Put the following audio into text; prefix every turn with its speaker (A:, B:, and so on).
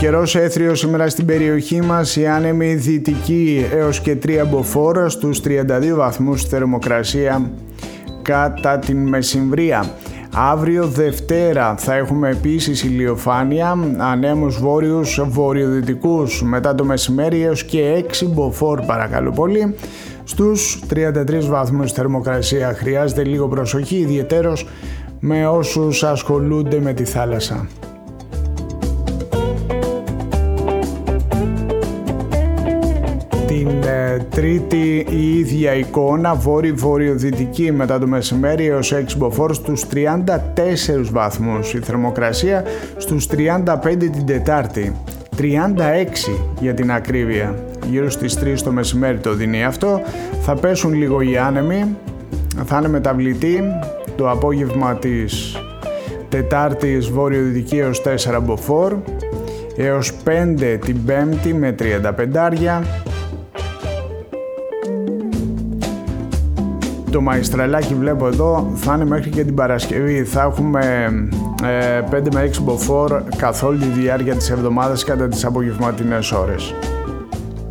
A: Καιρός έθριος σήμερα στην περιοχή μας, η άνεμη δυτική έως και 3 μποφόρ στους 32 βαθμούς θερμοκρασία κατά την μεσημβρία. Αύριο Δευτέρα θα έχουμε επίσης ηλιοφάνεια, ανέμους βόρειους βορειοδυτικούς μετά το μεσημέρι έως και 6 μποφόρ παρακαλώ πολύ στους 33 βαθμούς θερμοκρασία. Χρειάζεται λίγο προσοχή, ιδιαιτέρως με όσους ασχολούνται με τη θάλασσα. Την Τρίτη η ίδια εικόνα, βόρειο-βορειοδυτική μετά το μεσημέρι έως 6 μποφόρ στους 34 βαθμούς η θερμοκρασία, στους 35 την Τετάρτη, 36 για την ακρίβεια, γύρω στις 3 το μεσημέρι το δίνει αυτό. Θα πέσουν λίγο οι άνεμοι, θα είναι μεταβλητή το απόγευμα της Τετάρτης, βόρειο-δυτική έως 4 μποφόρ, έως 5 την Πέμπτη με 35. Το Μαϊστραλάκι βλέπω εδώ θα είναι μέχρι και την Παρασκευή. Θα έχουμε 5 με 6 μποφόρ καθ' όλη τη διάρκεια της εβδομάδας κατά τις απογευματινές ώρες.